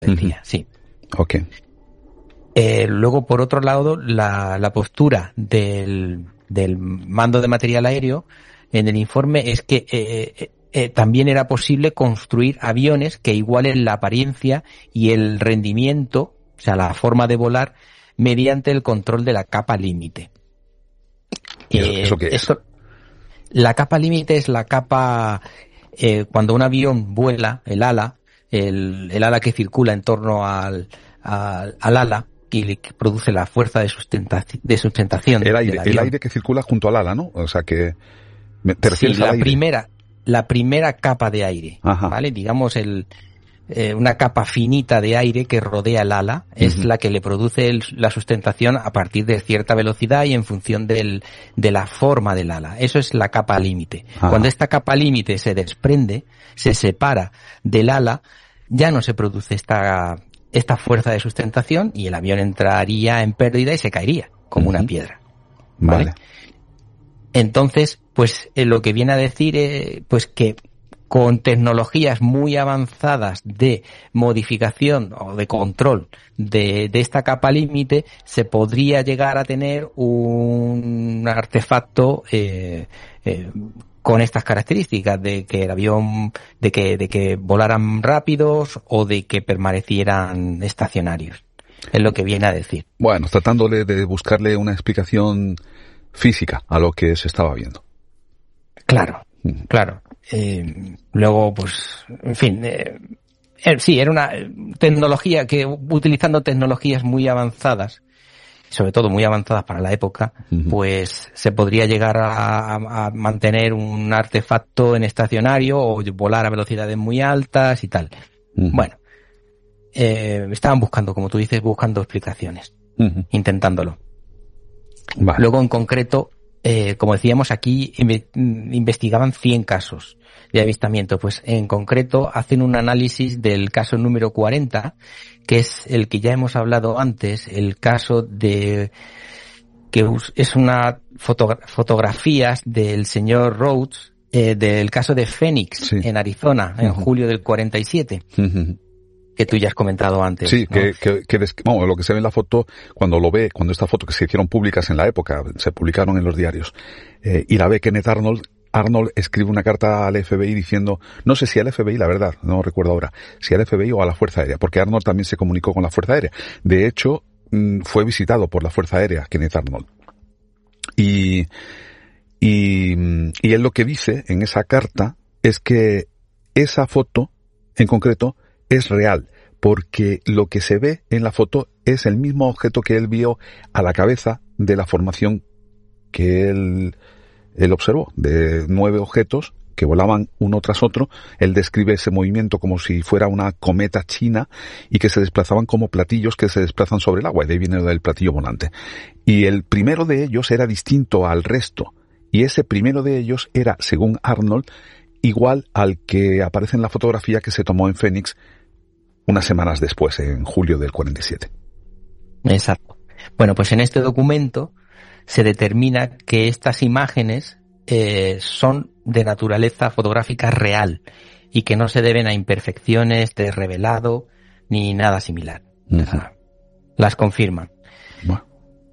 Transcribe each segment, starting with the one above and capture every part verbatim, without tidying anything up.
del día, sí. Ok. Eh, luego, por otro lado, la, la postura del, del mando de material aéreo en el informe es que eh, eh, también era posible construir aviones que igualen la apariencia y el rendimiento, o sea, la forma de volar, mediante el control de la capa límite. ¿Eso, Eh, ¿Eso qué es? Esto, la capa límite es la capa, eh, cuando un avión vuela, el ala, el, el ala que circula en torno al, al, al ala, y que produce la fuerza de sustentación, de sustentación el aire, del avión. el aire que circula junto al ala, ¿no? O sea que te refieres sí, al la aire. primera, la primera capa de aire, Ajá. ¿vale? Digamos el eh, una capa finita de aire que rodea el ala es uh-huh. la que le produce el, la sustentación a partir de cierta velocidad y en función del, de la forma del ala. Eso es la capa límite. Cuando esta capa límite se desprende, se separa del ala, ya no se produce esta esta fuerza de sustentación y el avión entraría en pérdida y se caería como uh-huh. una piedra. ¿Vale? Vale. Entonces, pues eh, lo que viene a decir es pues que con tecnologías muy avanzadas de modificación o de control de, de esta capa límite se podría llegar a tener un artefacto eh, eh, con estas características de que el avión, de que, de que volaran rápidos o de que permanecieran estacionarios. Es lo que viene a decir. Bueno, tratándole de buscarle una explicación física a lo que se estaba viendo. Claro, uh-huh. claro. Eh, luego, pues, en fin, eh, eh, sí, era una tecnología que, utilizando tecnologías muy avanzadas, sobre todo muy avanzadas para la época, uh-huh. pues se podría llegar a, a, a mantener un artefacto en estacionario o volar a velocidades muy altas y tal. Uh-huh. Bueno, eh, estaban buscando, como tú dices, buscando explicaciones, uh-huh. intentándolo. Vale. Luego, en concreto, eh, como decíamos, aquí inve- investigaban cien casos de avistamiento. Pues en concreto hacen un análisis del caso número cuarenta, que es el que ya hemos hablado antes, el caso de que es una foto, fotografías del señor Rhodes, eh, del caso de Phoenix, sí. en Arizona, uh-huh. en julio del cuarenta y siete. Uh-huh. Que tú ya has comentado antes. Sí, ¿no? que, que, que des, bueno, lo que se ve en la foto, cuando lo ve, cuando esta foto que se hicieron públicas en la época, se publicaron en los diarios, eh, y la ve Kenneth Arnold, Arnold escribe una carta al F B I diciendo, no sé si al F B I, la verdad, no recuerdo ahora, si al F B I o a la Fuerza Aérea, porque Arnold también se comunicó con la Fuerza Aérea. De hecho, mmm, fue visitado por la Fuerza Aérea, Kenneth Arnold. Y, y, y él lo que dice en esa carta es que esa foto, en concreto, es real, porque lo que se ve en la foto es el mismo objeto que él vio a la cabeza de la formación que él, él observó, de nueve objetos que volaban uno tras otro. Él describe ese movimiento como si fuera una cometa china y que se desplazaban como platillos que se desplazan sobre el agua, y de ahí viene el platillo volante. Y el primero de ellos era distinto al resto, y ese primero de ellos era, según Arnold, igual al que aparece en la fotografía que se tomó en Phoenix unas semanas después, en julio del cuarenta y siete. Exacto. Bueno, pues en este documento se determina que estas imágenes eh, son de naturaleza fotográfica real y que no se deben a imperfecciones de revelado ni nada similar. Uh-huh. O sea, las confirman. Bueno.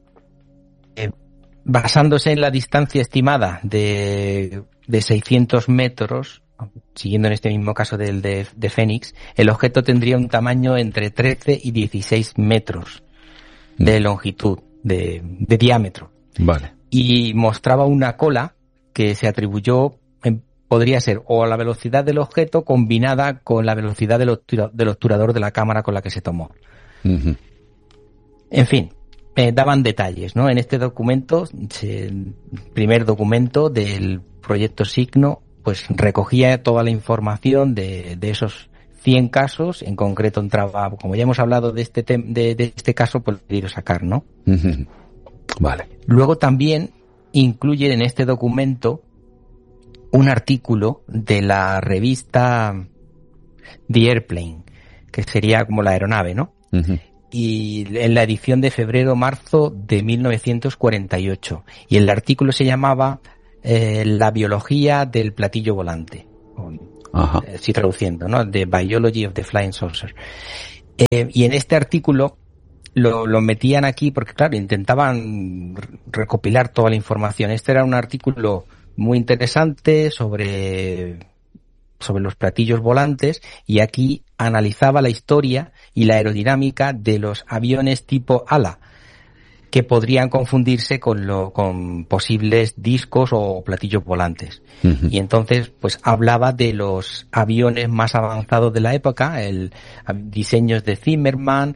Eh, basándose en la distancia estimada de, de seiscientos metros, siguiendo en este mismo caso del de, de Phoenix, el objeto tendría un tamaño entre trece y dieciséis metros de longitud, de, de diámetro. Vale. Y mostraba una cola que se atribuyó, en, podría ser o a la velocidad del objeto combinada con la velocidad del, obtura, del obturador de la cámara con la que se tomó. Uh-huh. En fin, eh, daban detalles, ¿no? En este documento, el primer documento del proyecto Signo, pues recogía toda la información de, de esos cien casos. En concreto entraba, como ya hemos hablado de este tem- de, de este caso, pues ir a sacar, ¿no? Uh-huh. Vale. Luego también incluye en este documento un artículo de la revista The Airplane, que sería como la aeronave, ¿no? Uh-huh. Y en la edición de febrero-marzo de mil novecientos cuarenta y ocho. Y el artículo se llamaba Eh, la biología del platillo volante. Ajá. Estoy traduciendo, ¿no? The Biology of the Flying Saucer. Eh, y en este artículo lo, lo metían aquí porque, claro, intentaban recopilar toda la información. Este era un artículo muy interesante sobre, sobre los platillos volantes, y aquí analizaba la historia y la aerodinámica de los aviones tipo ala, que podrían confundirse con lo, con posibles discos o platillos volantes. Uh-huh. Y entonces, pues hablaba de los aviones más avanzados de la época, el diseños de Zimmermann,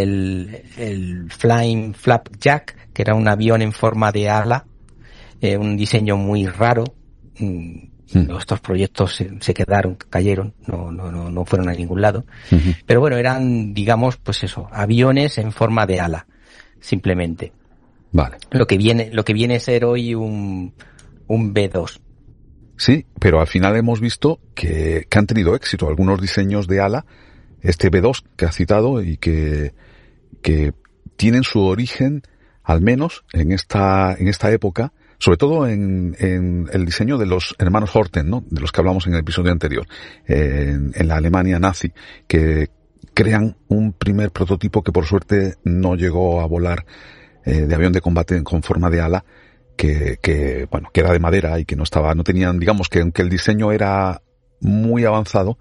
el, el Flying Flapjack, que era un avión en forma de ala, eh, un diseño muy raro. Mm. Uh-huh. Estos proyectos se, se quedaron, cayeron, no, no, no, no fueron a ningún lado. Uh-huh. Pero bueno, eran, digamos, pues eso, aviones en forma de ala, simplemente. Vale. Lo que viene, lo que viene a ser hoy un, un B dos. Sí, pero al final hemos visto que, que han tenido éxito algunos diseños de ala, este B dos que has citado, y que, que tienen su origen, al menos en esta, en esta época, sobre todo en, en el diseño de los hermanos Horten, ¿no? De los que hablamos en el episodio anterior, en, en la Alemania nazi, que crean un primer prototipo que por suerte no llegó a volar, eh, de avión de combate con forma de ala, que, que, bueno, que era de madera y que no estaba, no tenían, digamos que aunque el diseño era muy avanzado,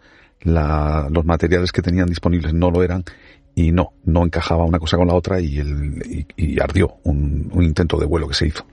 la, los materiales que tenían disponibles no lo eran, y no, no encajaba una cosa con la otra, y el, y, y ardió un, un intento de vuelo que se hizo.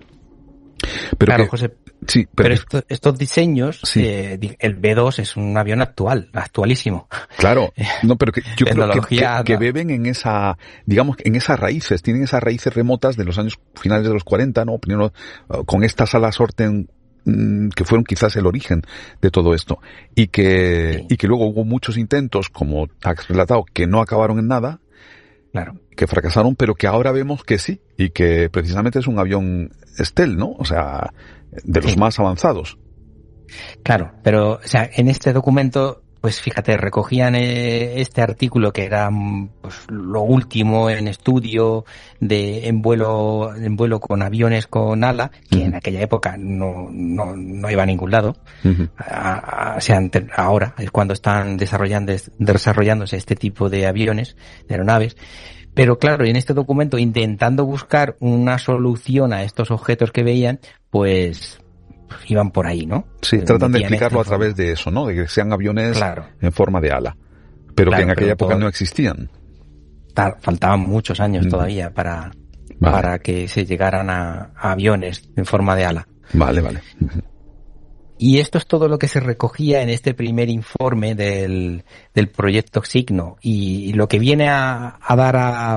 Pero claro, que, José, sí, pero, pero esto, estos diseños, sí. eh, el B dos es un avión actual, actualísimo. Claro, no, pero que yo creo que, que, que no. beben en esa, digamos, en esas raíces, tienen esas raíces remotas de los años finales de los cuarenta, ¿no? Primero, con estas alas Horten, que fueron quizás el origen de todo esto, y que, sí. y que luego hubo muchos intentos, como has relatado, que no acabaron en nada. Claro. Que fracasaron, pero que ahora vemos que sí, y que precisamente es un avión Stealth, ¿no? O sea, de los sí. más avanzados. Claro, pero, o sea, en este documento, pues fíjate, recogían eh, este artículo que era, pues, lo último en estudio de, en vuelo, en vuelo con aviones con ala, que uh-huh. en aquella época no, no, no iba a ningún lado. Uh-huh. A, a, o sea, ahora es cuando están desarrollando, desarrollándose este tipo de aviones, de aeronaves. Pero claro, en este documento, intentando buscar una solución a estos objetos que veían, pues, pues iban por ahí, ¿no? Sí, tratan de explicarlo a través de eso, ¿no? De que sean aviones claro. en forma de ala, pero claro, que en aquella época todo, no existían. Faltaban muchos años mm. todavía para, vale. para que se llegaran a, a aviones en forma de ala. Vale, vale. Y esto es todo lo que se recogía en este primer informe del, del proyecto Signo. Y, y lo que viene a, a dar a, a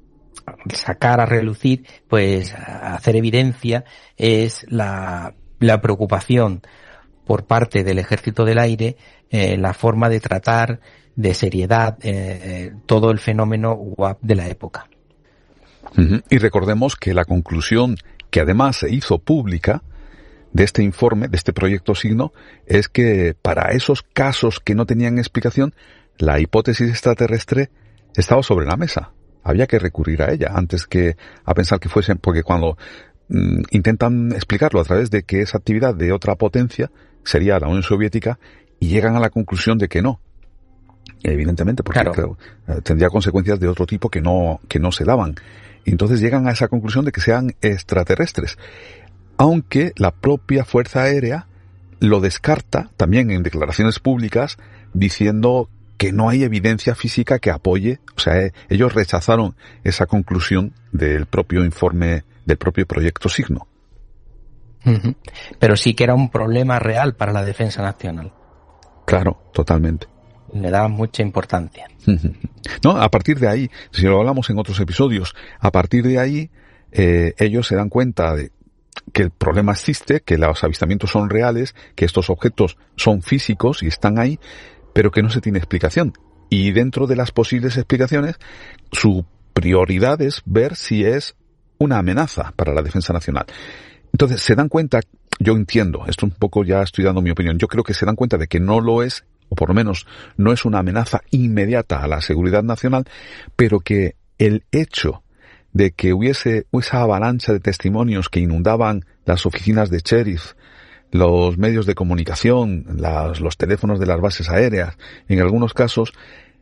sacar a relucir, pues a hacer evidencia, es la, la preocupación por parte del Ejército del Aire, eh, la forma de tratar de seriedad eh, todo el fenómeno U A P de la época. Uh-huh. Y recordemos que la conclusión, que además se hizo pública, de este informe, de este proyecto Signo, es que para esos casos que no tenían explicación, la hipótesis extraterrestre estaba sobre la mesa. Había que recurrir a ella antes que a pensar que fuesen, porque cuando mm, intentan explicarlo a través de que es actividad de otra potencia, sería la Unión Soviética, y llegan a la conclusión de que no. Evidentemente, porque claro. claro, tendría consecuencias de otro tipo que no, que no se daban. Y entonces llegan a esa conclusión de que sean extraterrestres. Aunque la propia Fuerza Aérea lo descarta también en declaraciones públicas, diciendo que no hay evidencia física que apoye, o sea, eh, ellos rechazaron esa conclusión del propio informe, del propio proyecto Signo. Uh-huh. Pero sí que era un problema real para la defensa nacional. Claro, totalmente. Le daban mucha importancia. Uh-huh. No, a partir de ahí, si lo hablamos en otros episodios, a partir de ahí, eh, ellos se dan cuenta de que el problema existe, que los avistamientos son reales, que estos objetos son físicos y están ahí, pero que no se tiene explicación. Y dentro de las posibles explicaciones, su prioridad es ver si es una amenaza para la defensa nacional. Entonces, se dan cuenta, yo entiendo, esto un poco ya estoy dando mi opinión, yo creo que se dan cuenta de que no lo es, o por lo menos no es una amenaza inmediata a la seguridad nacional, pero que el hecho de que hubiese esa avalancha de testimonios que inundaban las oficinas de sheriff, los medios de comunicación, las, los teléfonos de las bases aéreas, en algunos casos,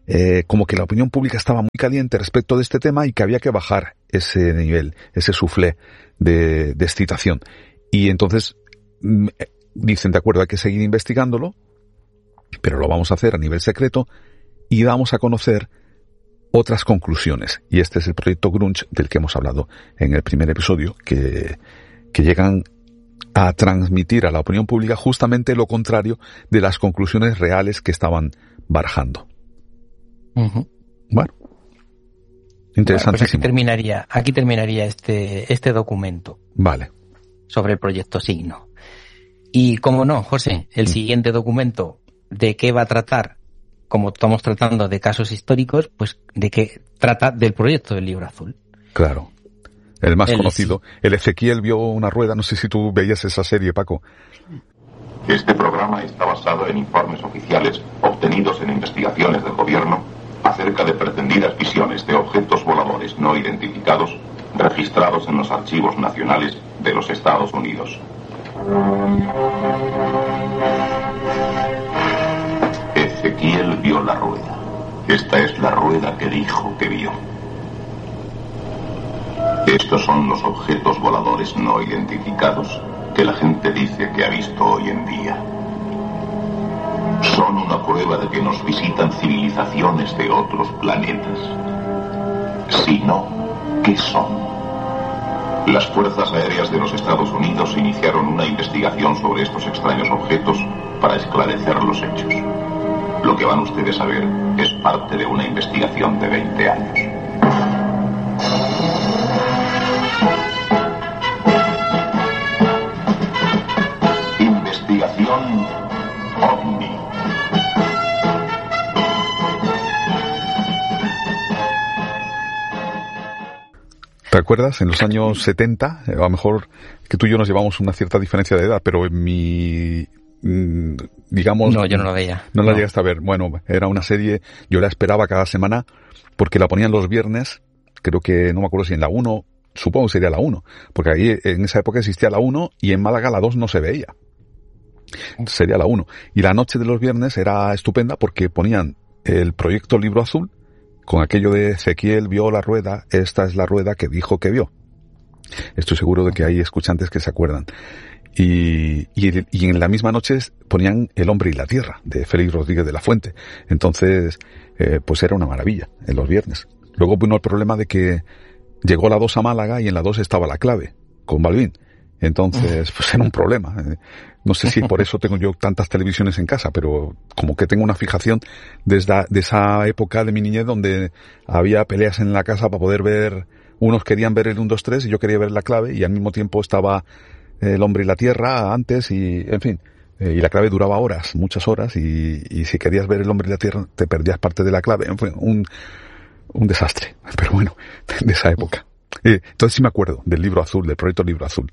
eh, como que la opinión pública estaba muy caliente respecto de este tema y que había que bajar ese nivel, ese soufflé de, de excitación. Y entonces dicen, de acuerdo, hay que seguir investigándolo, pero lo vamos a hacer a nivel secreto y vamos a conocer otras conclusiones. Y este es el proyecto Grunge del que hemos hablado en el primer episodio, que, que llegan a transmitir a la opinión pública justamente lo contrario de las conclusiones reales que estaban barajando. Uh-huh. Bueno, interesantísimo. Bueno, pues aquí terminaría, aquí terminaría este, este documento. Vale. Sobre el proyecto Signo. Y como no, José, el mm. siguiente documento, ¿de qué va a tratar? Como estamos tratando de casos históricos, pues de qué trata del proyecto del Libro Azul. Claro. El más el, conocido. Sí. El Ezequiel vio una rueda, no sé si tú veías esa serie, Paco. Este programa está basado en informes oficiales obtenidos en investigaciones del gobierno acerca de pretendidas visiones de objetos voladores no identificados registrados en los archivos nacionales de los Estados Unidos. Ezequiel vio la rueda. Esta es la rueda que dijo que vio. Estos son los objetos voladores no identificados que la gente dice que ha visto hoy en día. Son una prueba de que nos visitan civilizaciones de otros planetas. Si no, ¿qué son? Las Fuerzas Aéreas de los Estados Unidos iniciaron una investigación sobre estos extraños objetos para esclarecer los hechos. Lo que van ustedes a ver es parte de una investigación de veinte años. Investigación OVNI. ¿Te acuerdas? En los años setenta, a lo mejor que tú y yo nos llevamos una cierta diferencia de edad, pero en mi, digamos... No, yo no lo veía. No la no. llegaste a ver. Bueno, era una serie, yo la esperaba cada semana porque la ponían los viernes, creo que, no me acuerdo si en la uno, supongo que sería la uno, porque ahí en esa época existía la uno y en Málaga la dos no se veía. Sería la uno. Y la noche de los viernes era estupenda porque ponían el proyecto Libro Azul, con aquello de Ezequiel vio la rueda, esta es la rueda que dijo que vio. Estoy seguro de que hay escuchantes que se acuerdan. Y, y, y en la misma noche ponían El hombre y la tierra, de Félix Rodríguez de la Fuente. Entonces, eh, pues era una maravilla, en los viernes. Luego vino el problema de que llegó la dos a Málaga y en la dos estaba La Clave, con Balbín. Entonces, pues era un problema. No sé si por eso tengo yo tantas televisiones en casa, pero como que tengo una fijación desde de esa época de mi niñez donde había peleas en la casa para poder ver, unos querían ver el uno, dos, tres y yo quería ver La Clave y al mismo tiempo estaba El hombre y la tierra antes y, en fin, eh, y La Clave duraba horas, muchas horas y, y si querías ver El hombre y la tierra te perdías parte de La Clave. En fin, un, un desastre, pero bueno, de esa época. Eh, entonces sí me acuerdo del Libro Azul, del proyecto Libro Azul.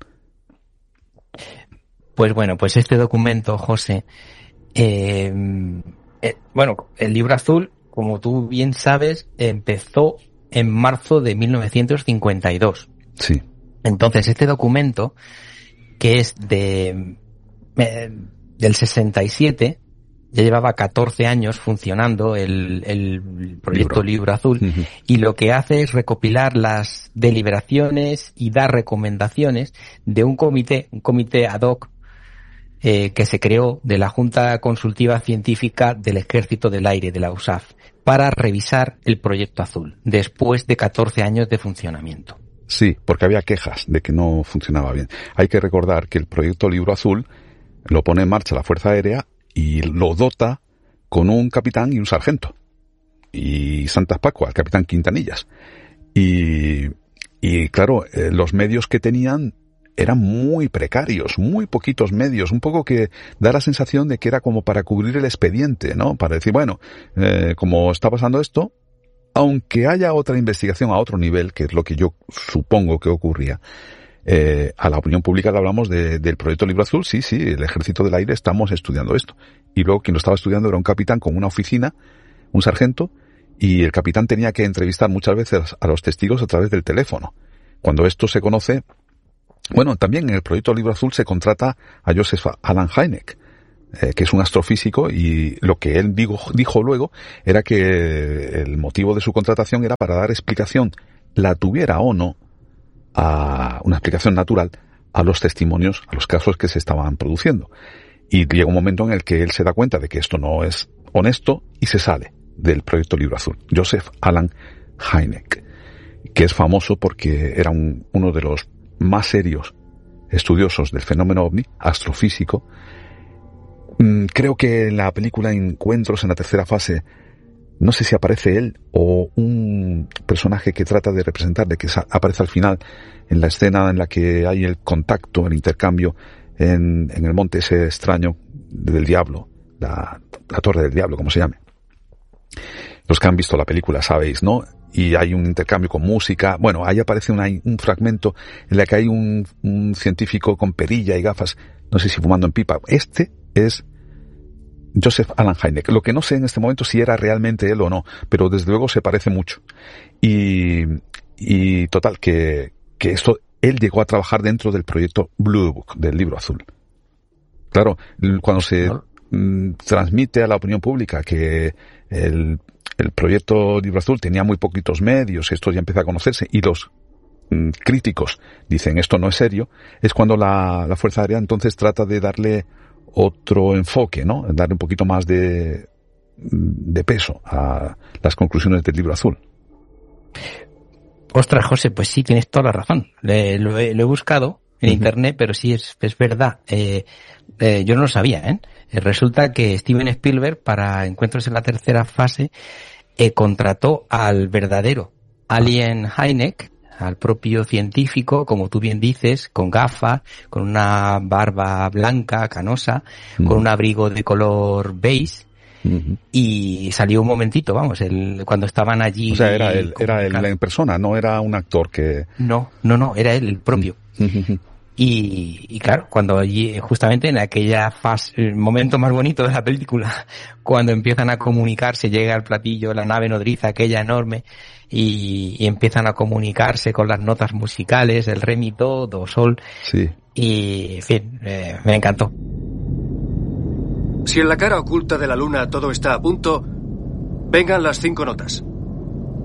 Pues bueno, pues este documento, José, eh, eh, bueno, el Libro Azul, como tú bien sabes, empezó en marzo de mil novecientos cincuenta y dos. Sí. Entonces, este documento, que es de eh, del sesenta y siete, ya llevaba catorce años funcionando el, el proyecto Libro, Libro Azul, uh-huh. Y lo que hace es recopilar las deliberaciones y dar recomendaciones de un comité, un comité ad hoc, eh, que se creó de la Junta Consultiva Científica del Ejército del Aire, de la U S A F, para revisar el proyecto Azul, después de catorce años de funcionamiento. Sí, porque había quejas de que no funcionaba bien. Hay que recordar que el proyecto Libro Azul lo pone en marcha la Fuerza Aérea y lo dota con un capitán y un sargento. Y Santas Paco, al capitán Quintanillas. Y, y claro, eh, los medios que tenían eran muy precarios, muy poquitos medios, un poco que da la sensación de que era como para cubrir el expediente, ¿no? Para decir, bueno, eh, como está pasando esto, aunque haya otra investigación a otro nivel, que es lo que yo supongo que ocurría, Eh, a la opinión pública le hablamos de, del proyecto Libro Azul, sí, sí, el Ejército del Aire estamos estudiando esto. Y luego quien lo estaba estudiando era un capitán con una oficina, un sargento, y el capitán tenía que entrevistar muchas veces a los testigos a través del teléfono. Cuando esto se conoce, bueno, también en el proyecto Libro Azul se contrata a Joseph Allen Hynek eh, que es un astrofísico, y lo que él dijo, dijo luego era que el motivo de su contratación era para dar explicación, la tuviera o no, a una explicación natural a los testimonios, a los casos que se estaban produciendo. Y llega un momento en el que él se da cuenta de que esto no es honesto y se sale del proyecto Libro Azul. Joseph Allen Hynek, que es famoso porque era un, uno de los más serios estudiosos del fenómeno ovni, astrofísico. Creo que en la película Encuentros, en la tercera fase, no sé si aparece él o un personaje que trata de representar, de que aparece al final en la escena en la que hay el contacto, el intercambio en, en el monte ese extraño del diablo, la, la torre del diablo, como se llame. Los que han visto la película sabéis, ¿no? Y hay un intercambio con música. Bueno, ahí aparece una, un fragmento en el que hay un, un científico con perilla y gafas, no sé si fumando en pipa. Este es Joseph Allen Hynek. Lo que no sé en este momento si era realmente él o no, pero desde luego se parece mucho. Y, y total, que, que esto, él llegó a trabajar dentro del proyecto Blue Book, del Libro Azul. Claro, cuando se mm, transmite a la opinión pública que el, el proyecto Libro Azul tenía muy poquitos medios, esto ya empieza a conocerse, y los mm, críticos dicen esto no es serio, es cuando la, la Fuerza Aérea entonces trata de darle otro enfoque, ¿no? Darle un poquito más de, de peso a las conclusiones del Libro Azul. Ostras, José, pues sí, tienes toda la razón. Le, lo, he, lo he buscado en uh-huh. internet, pero sí es, es verdad. Eh, eh, yo no lo sabía, ¿eh? Resulta que Steven Spielberg, para Encuentros en la tercera fase, eh, contrató al verdadero Allen Hynek, al propio científico, como tú bien dices, con gafas, con una barba blanca, canosa, uh-huh. con un abrigo de color beige, uh-huh. y salió un momentito, vamos, el, cuando estaban allí. O sea, era él, era él en persona, no era un actor que... No, no, no, era él, el propio. Uh-huh. Y, y claro, cuando allí, justamente en aquella fase, el momento más bonito de la película, cuando empiezan a comunicarse, llega al platillo, la nave nodriza, aquella enorme, y, y empiezan a comunicarse con las notas musicales, el re, mi, do, do, sol. Sí. Y, en fin, eh, me encantó. Si en la cara oculta de la luna todo está a punto, vengan las cinco notas.